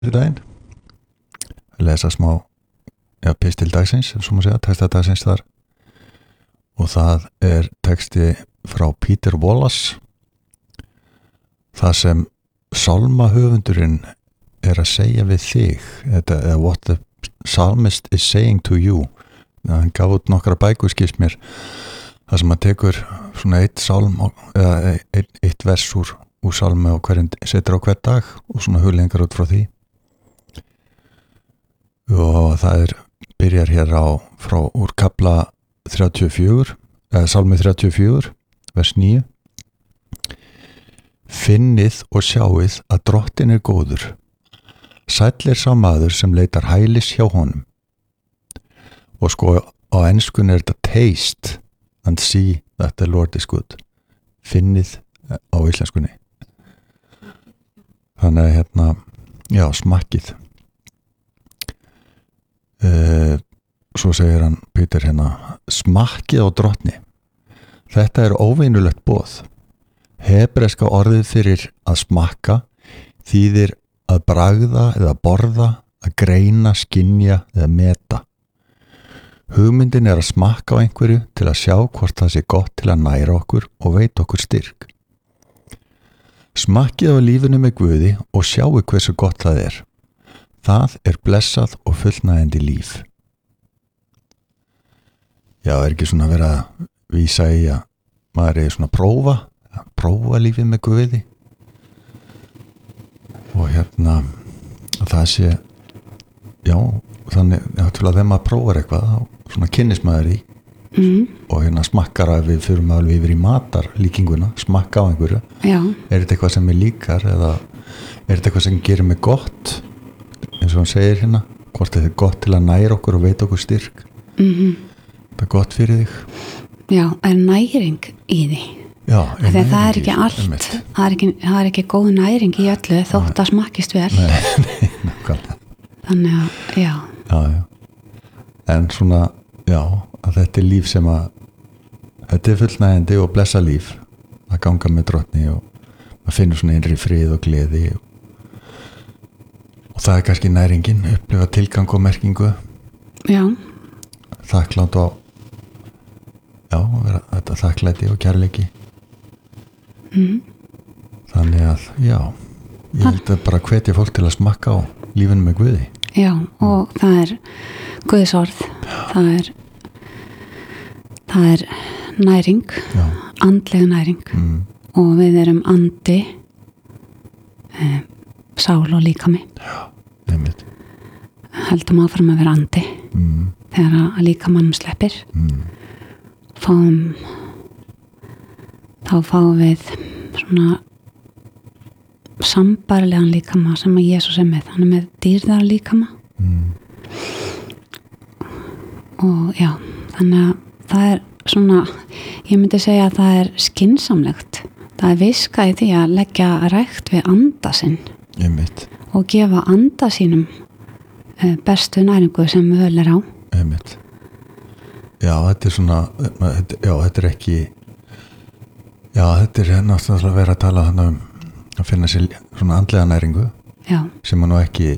Fyrir daginn lesa smá pistil dagsins, svo má segja, texta dagsins þar og það texti frá Peter Wallace það sem sálmahöfundurinn að segja við þig eða what the psalmist is saying to you. Hann gaf út nokkra bækur, skilst mér, það sem hann tekur svona eitt sálm eða eitt vers úr sálmi og hverjum setur á hver dag og svona hugleiðingar út frá því. Og það byrjar hér úr kafla 34 eða sálmi 34 vers 9. Finnið og sjáið að Drottinn góður, sæll sá maður sem leitar hælis hjá honum. Og sko á enskunni þetta taste and see that the Lord is good. Finnið á íslenskunni. Þannig já, smakkið. Svo segir hann Peter smakkið á Drottni. Þetta óvenjulegt boð. Hebreska orðið fyrir að smakka þýðir að bragða eða borða, að greina, skynja eða meta. Hugmyndin að smakka á einhverju til að sjá hvort það sé gott til að næra okkur og veita okkur styrk. Smakkið á lífinu með Guði og sjáu hversu gott það Það blessað og fullnægjandi líf. Já, ekki svona að vera að vísa í að maður svona prófa lífið með Guði. Og það sé, já, þannig til að þegar maður prófar eitthvað, þá svona kynnist maður í og smakkar að við fyrir maður yfir í matarlíkinguna, smakka á einhverju. Já. Þetta eitthvað sem líkar eða þetta eitthvað sem gerir mig gott? Eins og hann segir hvort þetta gott til að næra okkur og veita okkur styrk. Það gott fyrir þig. Já, næring í því. Já, það ekki allt, það ekki góð næring í öllu þótt að smakkist vel. Nei, nákvæmlega. Þannig að, já. Já. En svona, já, að þetta líf sem þetta fullnægjandi og blessa líf að ganga með Drottni og að finna svona innri frið og gleði og það kannski næringin, upplifa tilgang og merkingu. Já. Þakklátt á þetta þakklæti og kærleiki. Þannig að, já, ég held að bara hvetja fólk til að smakka á lífinu með Guði. Já, og það Guðs orð. Það næring, andleg næring og við andi, sál og líkami. Já, einmitt. Heldum áfram að vera andi þegar að líkamannum sleppir. Þá fáum við svona sambærilegan líkama sem að Jesús með. Hann með dýrðar líkama. Og já, þannig að það svona, ég myndi segja að það skynsamlegt. Það viska í því að leggja rækt við anda sinn. Einmitt. Og gefa anda sínum bestu næringu sem völ á. Einmitt. Já, þetta svona, þetta ekki, já, þetta náttúrulega verið að tala að finna sér svona andlega næringu. Já. Sem nú ekki,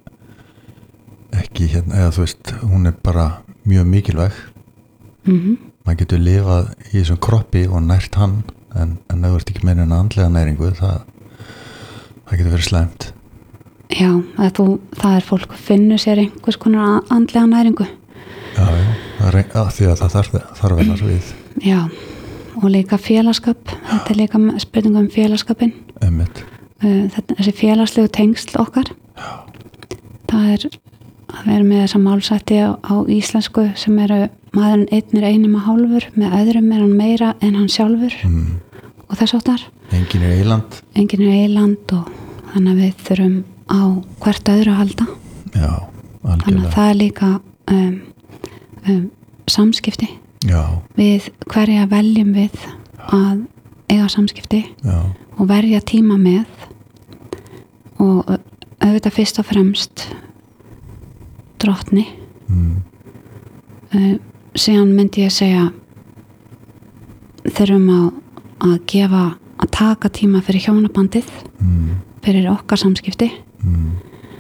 eða þú veist, hún bara mjög mikilvæg. Maður getur lifað í þessum kroppi og nært hann, en ef þú ert ekki með en andlega næringu, það getur verið slæmt. Já, það fólk finnur sér einhvers konar andlega næringu. Já, því að það þarf hennar við. Já, og líka félagskap. Þetta líka spurning félagskapinn. Einmitt. Þessi félagslegu tengsl okkar. Já. Það að vera með þessa málsætti á íslensku sem maðurinn einn 1,5, með öðrum hann meira en hann sjálfur og þess áttar. Enginn eyland. Enginn eyland og þannig að við þurfum á hvert öðru að halda. Já, algjörlega. Þannig að það líka samskipti. Já. Við hverja veljum við að eiga samskipti. Já. Og verja tíma með og auðvitað fyrst og fremst Drottni. Síðan myndi ég segja þurfum að taka tíma fyrir hjónabandið fyrir okkar samskipti